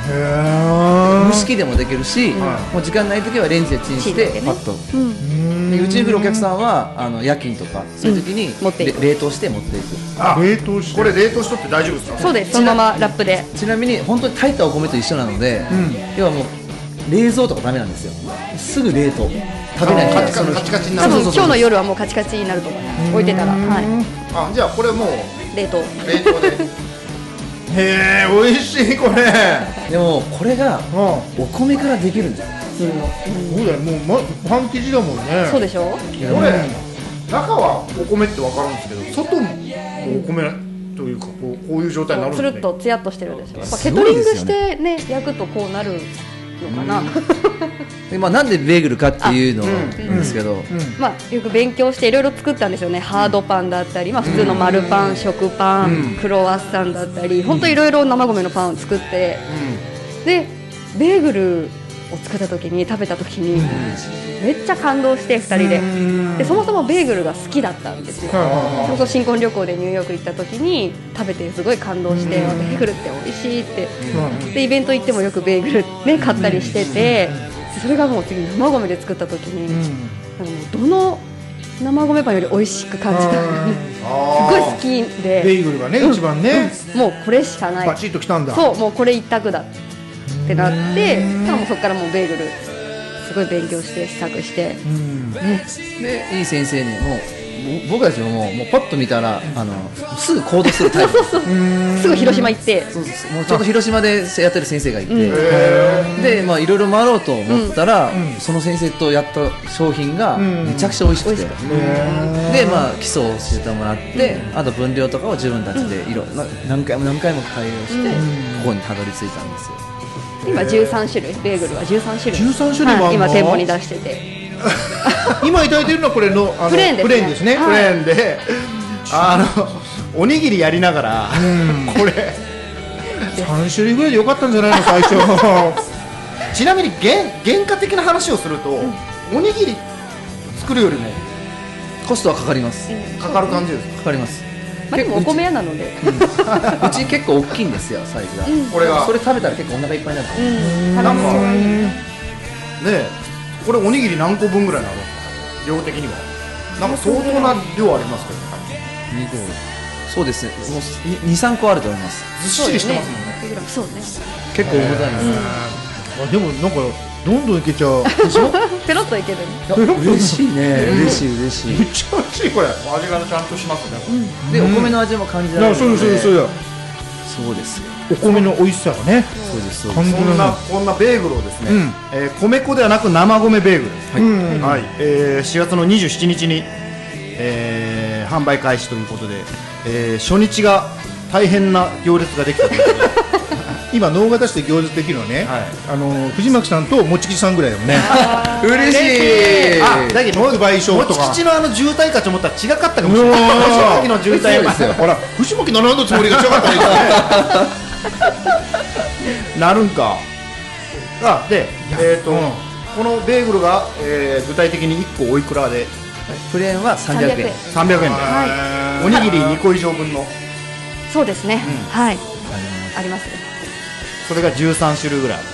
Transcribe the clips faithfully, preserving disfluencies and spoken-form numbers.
蒸し器でもできるし、もう時間ない時はレンジでチンしてパッと。でうちに来るお客さんはあの夜勤とかそういう時に冷凍して持っていく。 あ、冷凍して。これ冷凍しとって大丈夫ですか？ そうです。そのままラップで。 ちなみに本当に炊いたお米と一緒なので、要はもう冷蔵とかダメなんですよ。すぐ冷凍。食べないからカチカチになる。 多分今日の夜はもうカチカチになると思います。置いてたら。はい。 あ、じゃあこれもう冷凍。 冷凍で。へえ、美味しいこれ。 でもこれがお米からできるんですよ。 そうだよ、もうまパン生地だもんね。 そうでしょ。 これ中はお米ってわかるんですけど、外もお米というかこうこういう状態になるんつですね。 るっとツヤっとしてるんですよ。やっぱケトリングしてね焼くとこうなるのかな。 でまあなんでベーグルかっていうのなんですけど、 まあよく勉強していろいろ作ったんですよね。ハードパンだったり、まあ普通の丸パン、食パン、クロワッサンだったり、本当いろいろ生米のパンを作って、でベーグルを作った時に食べた時にめっちゃ感動してふたりで、でそもそもベーグルが好きだったんですよ。それこそ新婚旅行でニューヨーク行った時に食べてすごい感動して、ベーグルって美味しいって、でイベント行ってもよくベーグルね買ったりしてて、それがもう次生米で作った時に、なんかもうどの生米パンより美味しく感じたのね。すごい好きで、 ベーグルがね一番ね、 もうこれしかない。 バチッときたんだ。 そう、もうこれ一択だってなって、ただもうそこからもうベーグルすごい勉強して試作して、ね、 でいい先生にもう僕たちももうもうパッと見たらあのすぐ行動するタイプ。 そうそうそう、すぐ広島行って、 そうそうもうちょうど広島でやってる先生がいて、でまあいろいろ回ろうと思ったら、その先生とやった商品がめちゃくちゃ美味しくて、でまあ基礎を教えてもらって、あと分量とかを自分たちでいろんな何回も何回も改良して、ここにたどり着いたんですよ。 今じゅうさん種類、ベーグルはじゅうさん種類、 じゅうさん種類もあるの？ はい、今店舗に出してて今いただいてるのはこれのあのプレーンですね。 プレーンですね。プレーンで、あのおにぎりやりながらこれさん種類ぐらいでよかったんじゃないの最初。ちなみに原原価的な話をすると、おにぎり作るよりもコストはかかります。 かかる感じですか？ かかります。 まあでもお米屋なので、 うち結構大きいんですよサイズが。 これがそれ食べたら結構お腹いっぱいになる。 なんかねえ、これおにぎり何個分ぐらいになるんですか？量的にはなんか相当な量ありますけどね。 にこ、そうですね、もうに、さんこあると思います。 ずっしりしてますもんね。 そうね、 結構重たいです。 あ、でもなんかどんどんいけちゃう。 でしょ？ペロッといける。 嬉しいね、嬉しい嬉しい。 めっちゃ美味しいこれ。味がちゃんとしますね。 でお米の味も感じられるので。 そうそうそうだ。 そうですよ。 お米の美味しさがね。 そうですそうです。そんなこんなベーグルをですね、えー、米粉ではなく生米ベーグル、はい、えー、しがつのにじゅうしちにちに、えー、販売開始ということで、えー、初日が大変な行列ができたということで。今能形市で行列できるのね、はい、あの藤巻さんともち吉さんぐらいだもんね。 嬉しい。 あ、だけどもち吉のあの渋滞かと思ったら違かったかもしれない。藤巻の渋滞ですよ。ほら藤巻並んだつもりが違かったね。なるんか。あ、で、えっとこのベーグルが、えー、具体的にいっこおいくらで？ プレーンはさんびゃくえん。 さんびゃくえんで。おにぎりにこ以上分の。 そうですね。はい。ありますね。 それがじゅうさんしゅるいぐらい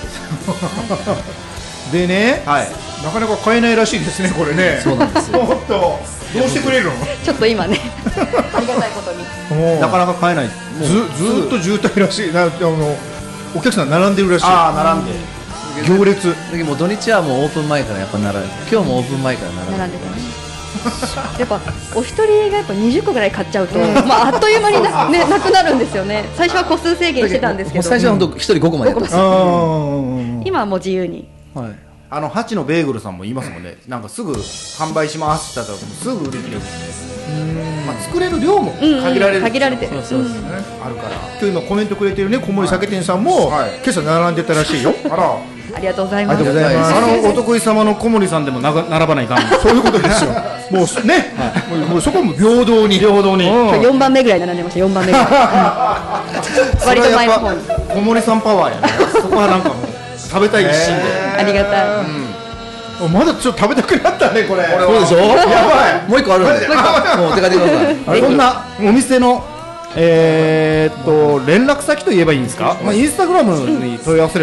でね、はい、なかなか買えないらしいですねこれね。 そうなんですよ。 おっとどうしてくれるの？ ちょっと今ねありがたいことになかなか買えない。ずずっと渋滞らしいな。あのお客さん並んでるらしい。ああ、並んで行列。 もう土日はもうオープン前からやっぱ並んで、今日もオープン前から並んで並んでたね。やっぱお一人がやっぱにじゅっこぐらい買っちゃうと、まああっという間にな、ね、なくなるんですよね。最初は個数制限してたんですけど、 最初は本当一人ごこまでやってます。 今はもう自由に。 はい。 あのハチのベーグルさんも言いますもんね。なんかすぐ販売しますって言ったらすぐ売り切れるんで、まあ作れる量も限られる。 限られてる。 そうですね。あるから。今日今コメントくれてるね小森酒店さんも今朝並んでたらしいよ。あら。 ありがとうございます。 あのお得意様の小森さんでもな並ばないかん。そういうことですよ。もうね、もうそこも平等に平等に。 よんばんめぐらい並んでました。よんばんめぐらい。割と前の方に。 小森さんパワーやね。そこはなんかもう食べたい一心で。 ありがたい。 まだちょっと食べたくなったねこれ。 そうでしょ。やばい。もう一個あるんで。もう手が出てください。 こんなお店のえっと連絡先と言えばいいんですか。まあインスタグラムに問い合わせ